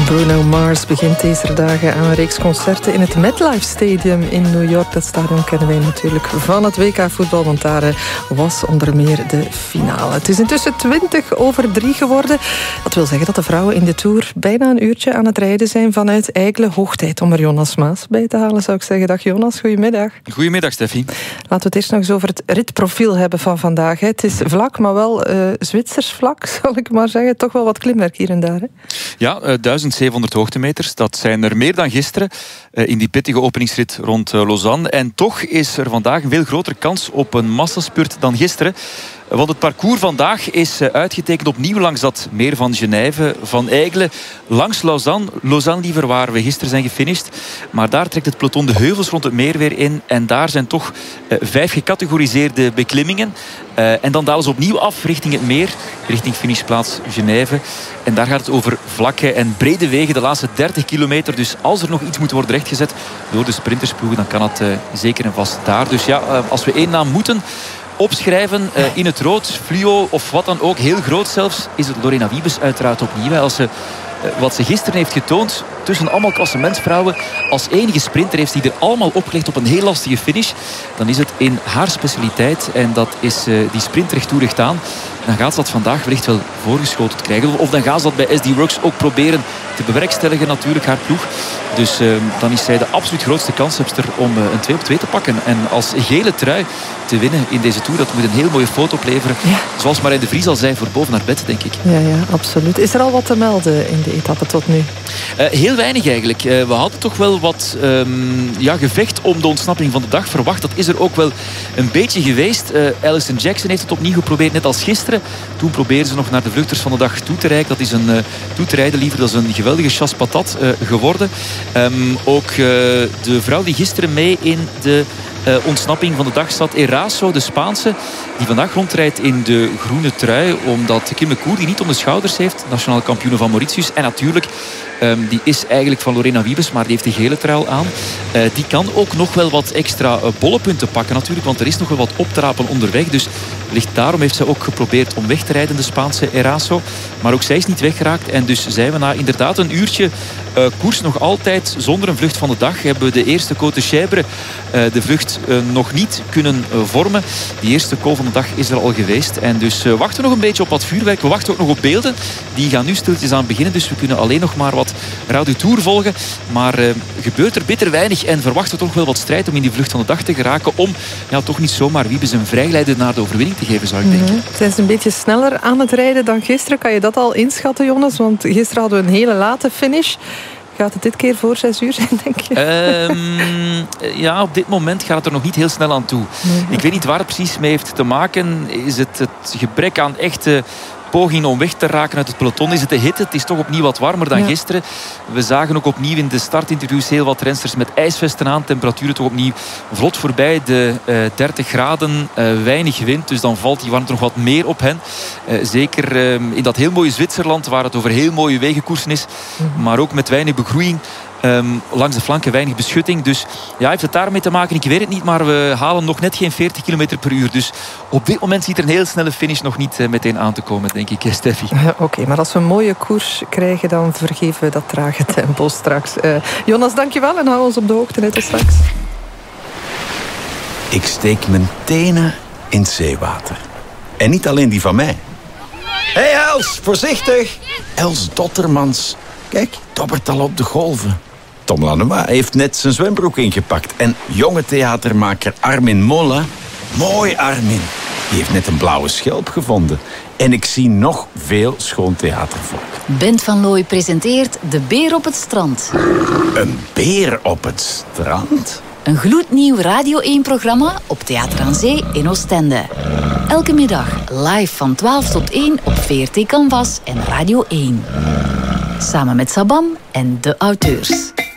Bruno Mars begint deze dagen aan een reeks concerten in het MetLife Stadium in New York. Dat stadion kennen wij natuurlijk van het WK-voetbal, want daar was onder meer de finale. Het is intussen 3:20 geworden. Dat wil zeggen dat de vrouwen in de Tour bijna een uurtje aan het rijden zijn vanuit Aigle. Hoog tijd om er Jonas Maas bij te halen, zou ik zeggen. Dag Jonas, goedemiddag. Goedemiddag, Steffi. Laten we het eerst nog eens over het ritprofiel hebben van vandaag. Het is vlak, maar wel Zwitsers vlak, zal ik maar zeggen. Toch wel wat klimwerk hier en daar, hè? Ja, 1700 hoogtemeters. Dat zijn er meer dan gisteren in die pittige openingsrit rond Lausanne. En toch is er vandaag een veel grotere kans op een massaspurt dan gisteren. Want het parcours vandaag is uitgetekend opnieuw langs dat meer van Genève, van Aigle, langs Lausanne. Lausanne liever, waar we gisteren zijn gefinished. Maar daar trekt het peloton de heuvels rond het meer weer in. En daar zijn toch 5 gecategoriseerde beklimmingen. En dan dalen ze opnieuw af richting het meer, richting finishplaats Genève. En daar gaat het over vlakke en brede wegen de laatste 30 kilometer. Dus als er nog iets moet worden rechtgezet door de sprintersploegen, dan kan het zeker en vast daar. Dus ja, als we één naam moeten opschrijven in het rood, fluo of wat dan ook, heel groot zelfs, is het Lorena Wiebes uiteraard opnieuw. Als ze wat ze gisteren heeft getoond tussen allemaal klassementsvrouwen, als enige sprinter heeft die er allemaal opgelegd op een heel lastige finish, dan is het in haar specialiteit en dat is die sprint recht toe recht aan. Dan gaat ze dat vandaag wellicht wel voorgeschoten krijgen. Of dan gaan ze dat bij SD Works ook proberen te bewerkstelligen, natuurlijk, haar ploeg. Dus dan is zij de absoluut grootste kanshebster om een 2-op-2 te pakken. En als gele trui te winnen in deze Tour, dat moet een heel mooie foto opleveren. Ja. Zoals Marijn de Vries al zei, voor boven haar bed, denk ik. Ja, absoluut. Is er al wat te melden in de etappe tot nu? Heel weinig eigenlijk. We hadden toch wel wat gevecht om de ontsnapping van de dag verwacht. Dat is er ook wel een beetje geweest. Alison Jackson heeft het opnieuw geprobeerd, net als gisteren. Toen probeerden ze nog naar de vluchters van de dag toe te rijden. Dat is een toe te rijden liever. Dat is een geweldige chasse patat geworden. Ook de vrouw die gisteren mee in de ontsnapping van de dag zat, Eraso, de Spaanse, die vandaag rondrijdt in de groene trui, omdat Kim Koer die niet om de schouders heeft, nationale kampioene van Mauritius. En natuurlijk, die is eigenlijk van Lorena Wiebes, maar die heeft de gele trui aan. Die kan ook nog wel wat extra bollepunten pakken natuurlijk, want er is nog wel wat op te rapen onderweg. Dus wellicht daarom heeft ze ook geprobeerd om weg te rijden, de Spaanse Eraso. Maar ook zij is niet weggeraakt. En dus zijn we na inderdaad een uurtje koers nog altijd zonder een vlucht van de dag. Hebben we de eerste Côte de Chèvre, de vlucht nog niet kunnen vormen. Die eerste call van de dag is er al geweest. En dus wachten we nog een beetje op wat vuurwerk. We wachten ook nog op beelden. Die gaan nu stiltjes aan beginnen. Dus we kunnen alleen nog maar wat Radio Tour volgen. Maar gebeurt er bitter weinig. En verwachten we toch wel wat strijd om in die vlucht van de dag te geraken. Om toch niet zomaar Wiebes een vrijleider naar de overwinning te geven, zou ik denken. Zijn ze een beetje sneller aan het rijden dan gisteren? Kan je dat al inschatten, Jonas? Want gisteren hadden we een hele late finish. Gaat het dit keer voor 6 uur zijn, denk je? Ja, op dit moment gaat het er nog niet heel snel aan toe. Nee. Ik weet niet waar het precies mee heeft te maken. Is het gebrek aan echte poging om weg te raken uit het peloton? Is het de hitte? Het is toch opnieuw wat warmer dan gisteren. We zagen ook opnieuw in de startinterviews heel wat rensters met ijsvesten aan. Temperaturen toch opnieuw vlot voorbij de 30 graden. Weinig wind, dus dan valt die warmte nog wat meer op hen. Zeker in dat heel mooie Zwitserland, waar het over heel mooie wegenkoersen is. Maar ook met weinig begroeiing. Langs de flanken weinig beschutting. Dus ja, heeft het daarmee te maken? Ik weet het niet, maar we halen nog net geen 40 km per uur. Dus op dit moment ziet er een heel snelle finish nog niet meteen aan te komen, denk ik, Steffi. Oké, maar als we een mooie koers krijgen, dan vergeven we dat trage tempo straks. Jonas, dankjewel en hou ons op de hoogte net als straks. Ik steek mijn tenen in het zeewater. En niet alleen die van mij. Hé Els, voorzichtig! Els Dottermans. Kijk, dobbert al op de golven. Tom Lanois heeft net zijn zwembroek ingepakt. En jonge theatermaker Armin Molla, mooi Armin, die heeft net een blauwe schelp gevonden. En ik zie nog veel schoon theatervolk. Bent van Looy presenteert De Beer op het Strand. Een beer op het strand? Een gloednieuw Radio 1-programma op Theater aan Zee in Oostende. Elke middag live van 12 tot 1 op VRT Canvas en Radio 1. Samen met Sabam en de auteurs.